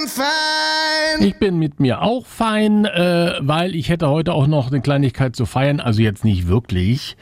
Fein. Ich bin mit mir auch fein, weil ich hätte heute auch noch eine Kleinigkeit zu feiern, also jetzt nicht wirklich.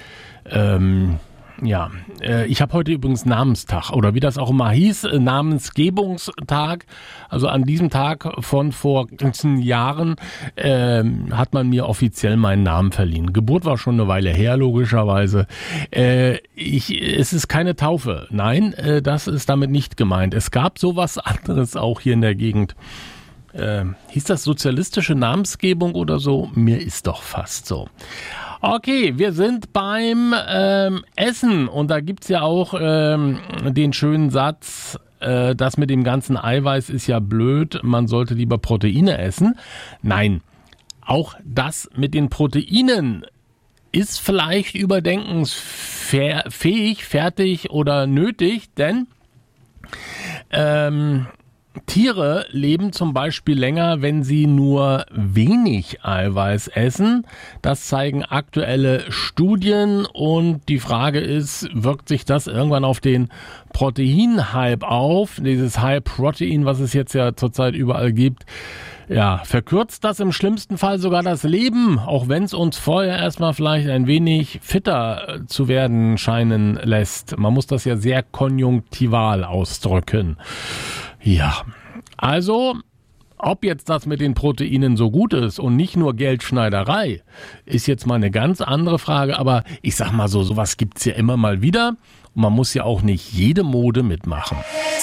Ich habe heute übrigens Namenstag oder wie das auch immer hieß, Namensgebungstag. Also an diesem Tag von vor ganzen Jahren hat man mir offiziell meinen Namen verliehen. Geburt war schon eine Weile her, logischerweise. Es ist keine Taufe. Nein, das ist damit nicht gemeint. Es gab sowas anderes auch hier in der Gegend. Hieß das sozialistische Namensgebung oder so? Mir ist doch fast so. Okay, wir sind beim Essen und da gibt's ja auch den schönen Satz, das mit dem ganzen Eiweiß ist ja blöd, man sollte lieber Proteine essen. Nein, auch das mit den Proteinen ist vielleicht überdenkensfähig, fertig oder nötig, denn Tiere leben zum Beispiel länger, wenn sie nur wenig Eiweiß essen. Das zeigen aktuelle Studien und die Frage ist, wirkt sich das irgendwann auf den Protein-Hype auf? Dieses High-Protein, was es jetzt ja zurzeit überall gibt, ja, verkürzt das im schlimmsten Fall sogar das Leben, auch wenn es uns vorher erstmal vielleicht ein wenig fitter zu werden scheinen lässt. Man muss das ja sehr konjunktival ausdrücken. Ja, also ob jetzt das mit den Proteinen so gut ist und nicht nur Geldschneiderei, ist jetzt mal eine ganz andere Frage. Aber ich sag mal so, sowas gibt's ja immer mal wieder und man muss ja auch nicht jede Mode mitmachen.